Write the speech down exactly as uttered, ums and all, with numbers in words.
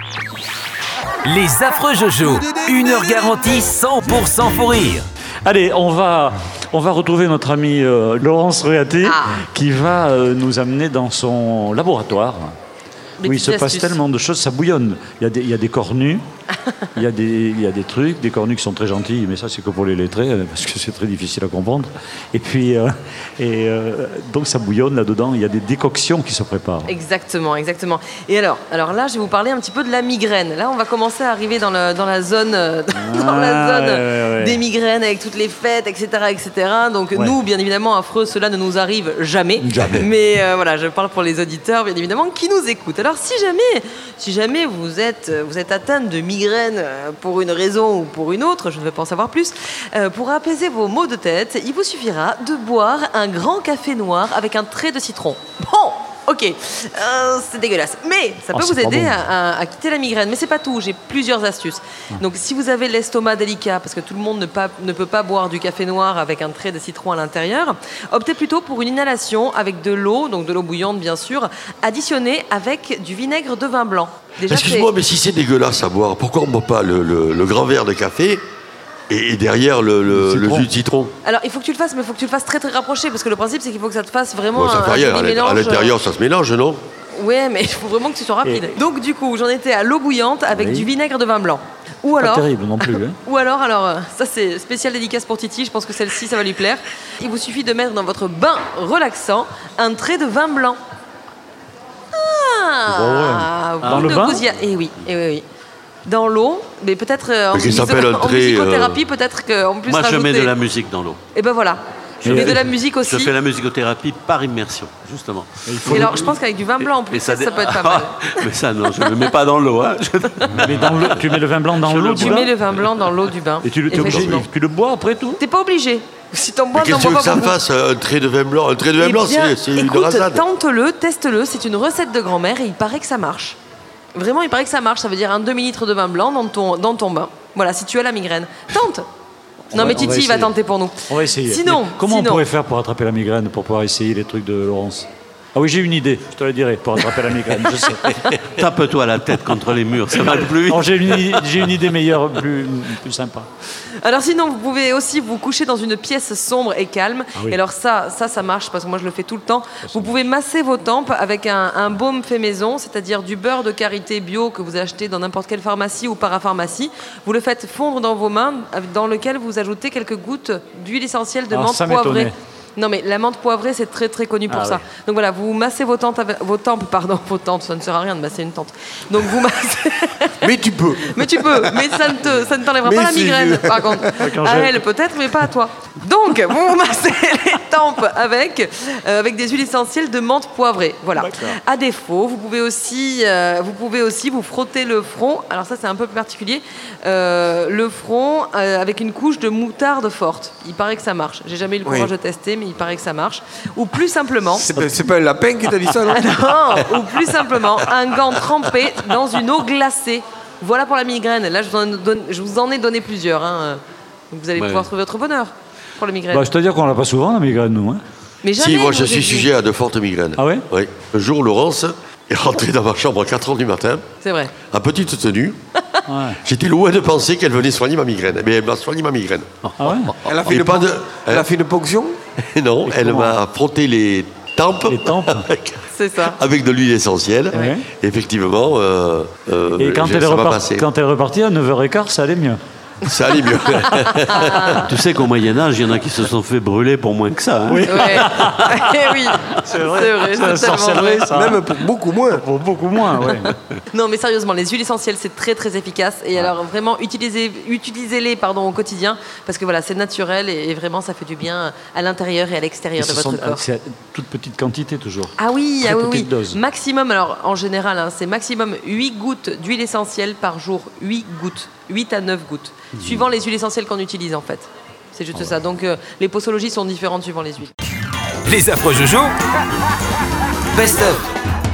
Les affreux Jojo, une heure garantie cent pour cent fou rire. Allez, on va, on va retrouver notre ami euh, Laurence Réaté Ah. qui va euh, nous amener dans son laboratoire. Des Où il se petites passe astuces. tellement de choses, ça bouillonne. Il y a des, il y a des cornus, il y a des, il y a des trucs, des cornus qui sont très gentils, mais ça c'est que pour les lettrés, euh, parce que c'est très difficile à comprendre. Et puis, euh, et, euh, donc ça bouillonne là-dedans, il y a des décoctions qui se préparent. Exactement, exactement. Et alors, alors là, je vais vous parler un petit peu de la migraine. Là, on va commencer à arriver dans, le, dans la zone, euh, dans Ah, la zone ouais, ouais, ouais. des migraines avec toutes les fêtes, et cetera, et cetera. Donc Ouais. nous, bien évidemment, affreux, cela ne nous arrive jamais. Jamais. Mais euh, voilà, je parle pour les auditeurs, bien évidemment, qui nous écoutent. Alors, si jamais, si jamais vous êtes, vous êtes atteinte de migraine euh, pour une raison ou pour une autre, je ne veux pas en savoir plus, euh, pour apaiser vos maux de tête, il vous suffira de boire un grand café noir avec un trait de citron. Bon. Ok, euh, c'est dégueulasse. Mais ça Oh, peut c'est vous pas aider bon. à, à- à quitter la migraine. Mais c'est pas tout, j'ai plusieurs astuces. Donc si vous avez l'estomac délicat, parce que tout le monde ne, pas- ne peut pas boire du café noir avec un trait de citron à l'intérieur, optez plutôt pour une inhalation avec de l'eau, donc de l'eau bouillante bien sûr, additionnée avec du vinaigre de vin blanc. Déjà, Excuse-moi, c'est- mais si c'est dégueulasse à boire, pourquoi on ne boit pas le, le- le grand verre de café et, et derrière le, le- Le le citron. jus de citron? Alors il faut que tu le fasses, mais il faut que tu le fasses très très rapproché, parce que le principe c'est qu'il faut que ça te fasse vraiment Bon, ça un, fait un rien, à joli l'int- à mélange. l'intérieur ça se mélange, non? Ouais, mais il faut vraiment que tu sois rapide. Donc du coup, j'en étais à l'eau bouillante avec Oui. du vinaigre de vin blanc. Ou Pas alors, terrible non plus. Hein. ou alors, alors, euh, ça c'est spécial dédicace pour Titi, je pense que celle-ci ça va lui plaire. Il vous suffit de mettre dans votre bain relaxant un trait de vin blanc. Ah, ouais. Dans vous le ne bain vous y a- Eh oui, eh oui, oui. Dans l'eau, mais peut-être euh, en, Mais qui musi- s'appelle un en trait, musicothérapie, peut-être qu'en plus Moi, je rajouter... mets de la musique dans l'eau. Et ben voilà, je mets de la musique aussi. Je fais la musicothérapie par immersion, justement. Et alors, je pense qu'avec du vin blanc en plus, Et ça, dé- ça peut être pas mal. Mais ça, non, je ne le mets pas dans l'eau. Hein. Je- Mais dans l'eau- tu mets le vin blanc dans Je l'eau le du Tu bain mets le vin blanc dans l'eau du bain. et tu, le- t'es obligé, Effectivement. tu le bois après tout. T'es pas obligé. Si t'en bois, Mais t'en qu'est-ce que tu bois veux que pas ça beaucoup. fasse, un trait de vin blanc? Un trait de vin Eh blanc, bien, c'est c'est une écoute, rasade. tente-le, teste-le. C'est une recette de grand-mère et il paraît que ça marche. Vraiment, il paraît que ça marche. Ça veut dire un demi-litre de vin blanc dans ton, dans ton bain. Voilà, si tu as la migraine. Tente. Non, va- mais on va Titi, il va essayer. tenter pour nous. On va essayer. Sinon, Mais comment sinon- on pourrait faire pour attraper la migraine, pour pouvoir essayer les trucs de Laurence? Ah oui, j'ai une idée, je te la dirai, pour attraper la migraine, je sais. Tape-toi la tête contre les murs, ça va aller plus vite. Non, j'ai une, j'ai une idée meilleure, plus, plus sympa. Alors sinon, vous pouvez aussi vous coucher dans une pièce sombre et calme. Ah oui. Et alors ça, ça, ça marche parce que moi je le fais tout le temps. Vous pouvez masser vos tempes avec un, un baume fait maison, c'est-à-dire du beurre de karité bio que vous achetez dans n'importe quelle pharmacie ou parapharmacie. Vous le faites fondre dans vos mains, dans lequel vous ajoutez quelques gouttes d'huile essentielle de Alors, menthe ça poivrée. m'étonnait. Non mais la menthe poivrée c'est très très connu pour Ah ça. ouais. Donc voilà, vous massez vos tempes, avec- vos tempes, pardon, vos tempes, ça ne sert à rien de masser une tente. Donc vous massez. Mais tu peux. Mais tu peux, mais ça ne te, ça ne t'enlèvera Mais pas la si migraine, je- par contre. Quand À je- elle peut-être, mais pas à toi. Donc, vous massez les tempes avec, euh, avec des huiles essentielles de menthe poivrée. Voilà. À défaut, vous pouvez aussi, euh, vous pouvez aussi vous frotter le front. Alors ça, c'est un peu particulier. Euh, le front euh, avec une couche de moutarde forte. Il paraît que ça marche. J'ai jamais eu le Oui. courage de tester, mais il paraît que ça marche. Ou plus simplement. C'est pas, c'est pas un lapin qui t'a dit ça, non? Non, ou plus simplement, un gant trempé dans une eau glacée. Voilà pour la migraine. Là, je vous en, donne- je vous en ai donné plusieurs. hein. Donc vous allez Ouais. pouvoir trouver votre bonheur pour la migraine. Bah, c'est-à-dire qu'on l'a pas souvent, la migraine, nous. Hein. Mais jamais, Si, moi je vous suis êtes- sujet à de fortes migraines. Ah ouais? Oui. Un jour, Laurence est rentrée dans ma chambre à quatre heures du matin, C'est vrai. en petite tenue. Ouais. J'étais loin de penser qu'elle venait soigner ma migraine. Mais elle m'a soigné ma migraine. Ah ouais? Elle a fait, Et une, pas pon- de- elle a fait une ponction? Non, elle comment m'a frotté les tempes, Les tempes. avec, C'est ça. avec de l'huile essentielle. Ouais. Effectivement, euh, euh, Et quand j'ai- elle, est ça m'a repart- passé. quand elle est repartie à neuf heures quinze, ça allait mieux. Ça allait mieux. Tu sais qu'au Moyen-Âge, il y en a qui se sont fait brûler pour moins que ça. Hein. Oui. Ouais. Eh oui. C'est vrai. C'est la C'est tellement sorcellerie, vrai. ça. Même pour beaucoup moins. Pour beaucoup moins, ouais. Non, mais sérieusement, les huiles essentielles, c'est très très efficace. Et alors, vraiment, utilisez, utilisez-les pardon, au quotidien. Parce que voilà, c'est naturel et, et vraiment, ça fait du bien à l'intérieur et à Et l'extérieur de ce votre sont- corps. c'est à toute petite quantité, toujours. Ah oui, Très ah oui, petite oui. dose. Maximum, alors en général, hein, c'est maximum huit gouttes d'huile essentielle par jour. huit gouttes. huit à neuf gouttes. Mmh. Suivant les huiles essentielles qu'on utilise, en fait. C'est juste ça. Donc, euh, les posologies sont différentes suivant les huiles. Les affreux Jojo, best of.